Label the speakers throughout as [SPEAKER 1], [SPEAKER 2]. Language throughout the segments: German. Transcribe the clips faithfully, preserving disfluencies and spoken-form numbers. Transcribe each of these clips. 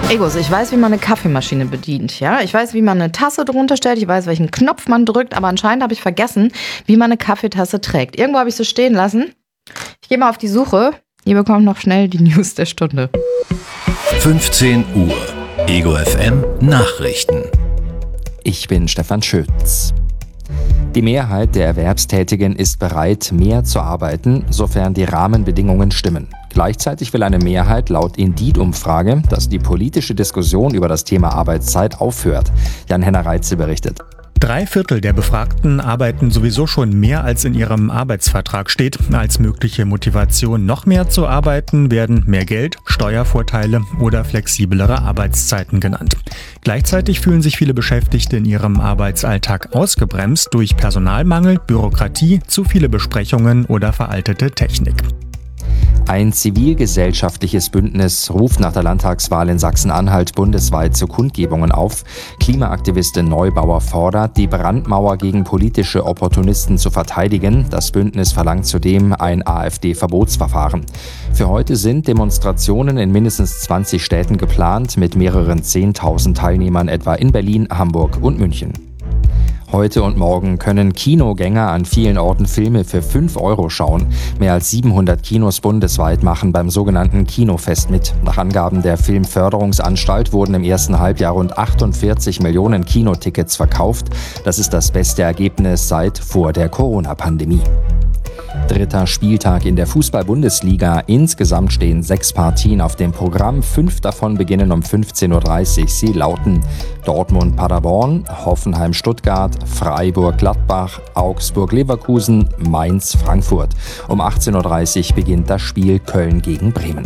[SPEAKER 1] Egos, ich weiß, wie man eine Kaffeemaschine bedient, ja. Ich weiß, wie man eine Tasse drunter stellt, ich weiß, welchen Knopf man drückt, aber anscheinend habe ich vergessen, wie man eine Kaffeetasse trägt. Irgendwo habe ich sie stehen lassen. Ich gehe mal auf die Suche. Ihr bekommt noch schnell die News der Stunde.
[SPEAKER 2] fünfzehn Uhr. Ego F M Nachrichten.
[SPEAKER 3] Ich bin Stefan Schütz. Die Mehrheit der Erwerbstätigen ist bereit, mehr zu arbeiten, sofern die Rahmenbedingungen stimmen. Gleichzeitig will eine Mehrheit laut Indeed-Umfrage, dass die politische Diskussion über das Thema Arbeitszeit aufhört. Jan-Henner Reitze berichtet.
[SPEAKER 4] Drei Viertel der Befragten arbeiten sowieso schon mehr, als in ihrem Arbeitsvertrag steht. Als mögliche Motivation, noch mehr zu arbeiten, werden mehr Geld, Steuervorteile oder flexiblere Arbeitszeiten genannt. Gleichzeitig fühlen sich viele Beschäftigte in ihrem Arbeitsalltag ausgebremst durch Personalmangel, Bürokratie, zu viele Besprechungen oder veraltete Technik.
[SPEAKER 3] Ein zivilgesellschaftliches Bündnis ruft nach der Landtagswahl in Sachsen-Anhalt bundesweit zu Kundgebungen auf. Klimaaktivistin Neubauer fordert, die Brandmauer gegen politische Opportunisten zu verteidigen. Das Bündnis verlangt zudem ein AfD-Verbotsverfahren. Für heute sind Demonstrationen in mindestens zwanzig Städten geplant, mit mehreren zehntausend Teilnehmern etwa in Berlin, Hamburg und München. Heute und morgen können Kinogänger an vielen Orten Filme für fünf Euro schauen. Mehr als siebenhundert Kinos bundesweit machen beim sogenannten Kinofest mit. Nach Angaben der Filmförderungsanstalt wurden im ersten Halbjahr rund achtundvierzig Millionen Kinotickets verkauft. Das ist das beste Ergebnis seit vor der Corona-Pandemie. Dritter Spieltag in der Fußball-Bundesliga. Insgesamt stehen sechs Partien auf dem Programm. Fünf davon beginnen um fünfzehn Uhr dreißig. Sie lauten Dortmund-Paderborn, Hoffenheim-Stuttgart, Freiburg-Gladbach, Augsburg-Leverkusen, Mainz-Frankfurt. Um achtzehn Uhr dreißig beginnt das Spiel Köln gegen Bremen.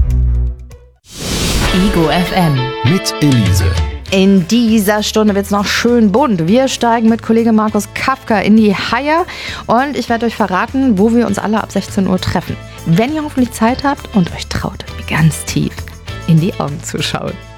[SPEAKER 1] Ego F M
[SPEAKER 2] Mit Elise.
[SPEAKER 1] In dieser Stunde wird es noch schön bunt. Wir steigen mit Kollege Markus Kafka in die Haie und ich werde euch verraten, wo wir uns alle ab sechzehn Uhr treffen. Wenn ihr hoffentlich Zeit habt und euch traut, ganz tief in die Augen zu schauen.